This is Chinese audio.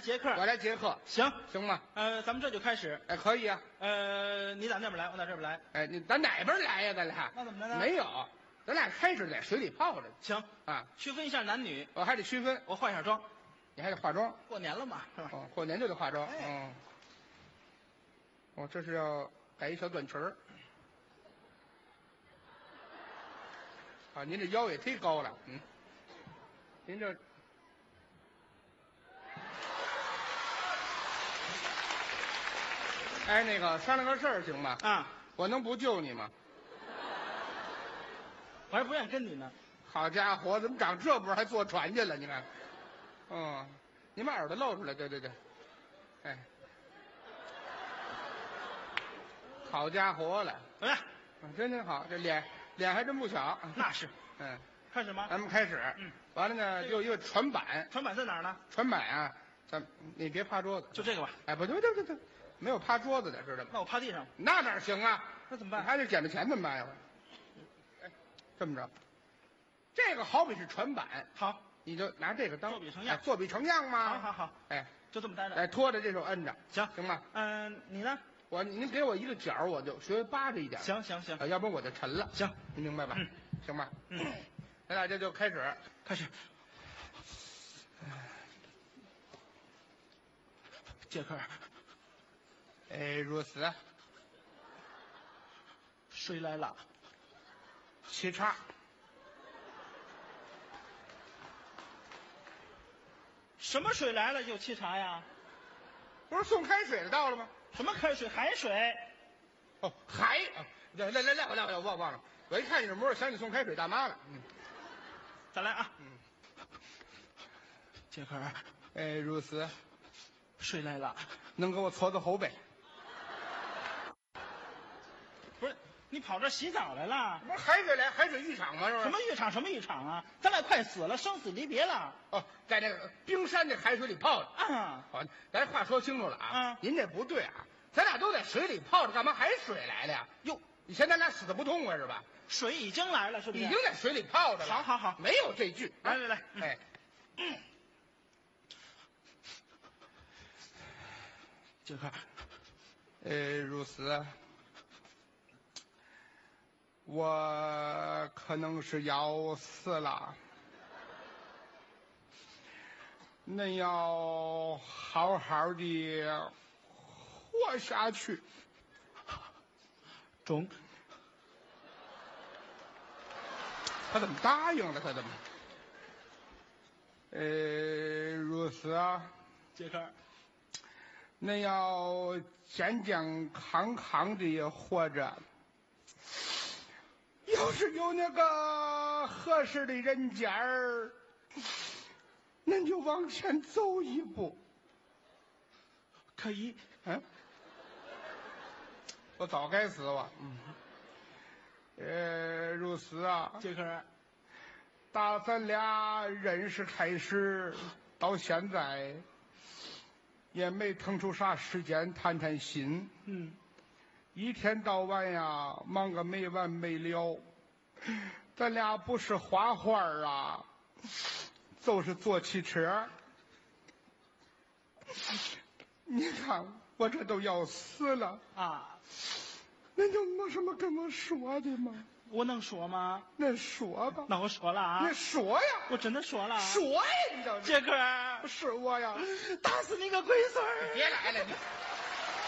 接客， 我来接客， 行行吗？ 咱们这就开始。 哎，可以啊。 你打那边来，我打这边来。 哎，你咱哪边来呀？咱俩那怎么着呢？ 没有，咱俩开始在水里泡着。 行啊， 区分一下男女。 我还得区分， 我化一下妆， 你还得化妆。 过年了嘛，是吧？ 哦，过年就得化妆。 哎嗯。我这是要改一小短裙儿。啊，您这腰也忒高了，嗯。您这。哎，那个商量个事儿行吗？ 啊， 我能不救你吗？ 我还不愿意跟你呢。 好家伙，怎么长这波还坐船去了？你看，你把耳朵露出来，对对对，哎，好家伙了， 怎么样？ 真好，这脸还真不小。 那是。开始吗？ 咱们开始。完了呢，就一个船板。 船板在哪儿呢？ 船板啊，你别趴桌子。 就这个吧。 哎，不对，没有趴桌子的，知道吗？ 那我趴地上。 那哪行啊？ 那怎么办？ 还得捡着钱怎么办呀？哎，这么着，这个好比是船板， 好， 你就拿这个当作比成样作比成样嘛。 好， 哎， 就这么待着。 哎，拖着这手摁着，行吗？ 你呢？ 您给我一个角，我就学扒着一点。 行， 要不然我就沉了。 行， 您明白吧？行吧？咱俩这就开始。 接客。 哎，如此。 水来了。 沏茶。 什么水来了就沏茶呀？ 不是送开水的到了吗？ 什么开水？海水。 哦，海。来，我忘了。我一看你这模样，想起送开水大妈了。 再来啊。接客。 哎，如此。 水来了。 能给我搓个后背？ 不是，你跑这洗澡来了？ 不是海水浴场吗？是不是？ 什么浴场啊？咱俩快死了，生死离别了。 哦，在那个冰山那海水里泡着啊。 好，咱话说清楚了啊。您这不对啊，咱俩都在水里泡着，干嘛海水来了呀？ 哟， 你嫌咱俩死的不痛快是吧？ 水已经来了，是不是？ 已经在水里泡着了。 好， 没有这句。 来， 哎。 接客。 如此。我可能是要死了，恁要好好的活下去。 中。 他怎么答应了？他怎么？如此啊。 接客。 恁要健健康康的活着。要是有那个合适的人家儿，恁就往前走一步。 可以。 我早该死了。如此啊。 接客。 打咱俩认识开始到现在，也没腾出啥时间谈谈心。一天到晚呀，忙个没完没了。咱俩不是画画啊，就是坐汽车。你看我这都要死了啊！ 恁就没什么跟我说的吗？ 我能说吗？ 恁说吧。 那我说了啊。 你说呀！ 我真的说了。 说呀！你知道这个是我呀！ 打死你个龟孙儿！ 别来了你。